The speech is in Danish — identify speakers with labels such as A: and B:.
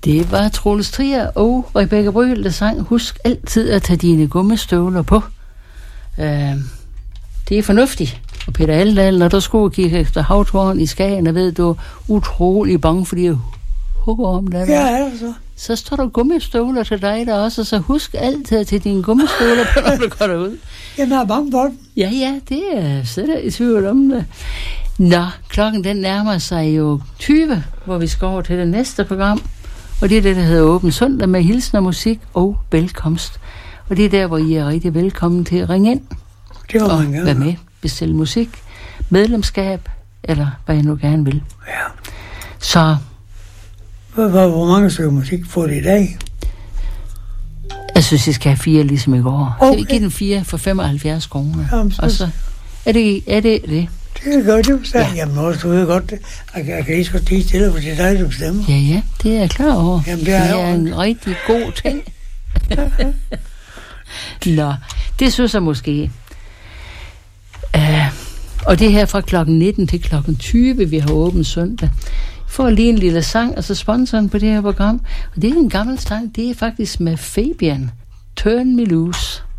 A: Det var Troels Trier og Rebecca Brøhl, der sang Husk altid at tage dine gummistøvler på. Det er fornuftigt. Og Peter Aldal, når du skulle kigge efter havtårn i Skagen, og ved du er utrolig bange, fordi jeg hugger om det.
B: Ja, altså.
A: Så står der gummistøvler til dig der også, og så husk altid at tage dine gummistøvler på, når du går derud.
B: Jamen, jeg er bange for dem.
A: Ja, det er slet i tvivl om det. Nå, klokken den nærmer sig jo 20, hvor vi skal over til det næste program. Og det er det, der hedder Åben Søndag med hilsen og musik og velkomst. Og det er der, hvor I er rigtig velkommen til at ringe ind.
B: Det var
A: og
B: man gerne.
A: være med, bestille musik, medlemskab, eller hvad jeg nu gerne vil.
B: Ja.
A: Så...
B: Hvor mange stykker musik får det i dag?
A: Jeg synes, I skal have 4 ligesom i går.
B: Okay.
A: Så vi giver den 4 for 75 kroner.
B: Jamen,
A: og så er det.
B: Det er godt, det bestemmer. Ja. Jamen også, du ved godt, jeg kan lige så tige stille, for det er dig, du bestemmer.
A: Ja, det er jeg klar over.
B: Jamen,
A: det er en rigtig god ting. Nå, det synes jeg måske. Og det her fra klokken 19 til klokken 20, vi har åbent søndag. Får lige en lille sang, og så sponsoren på det her program. Og det er en gammel sang, det er faktisk med Fabian. Turn Me Loose.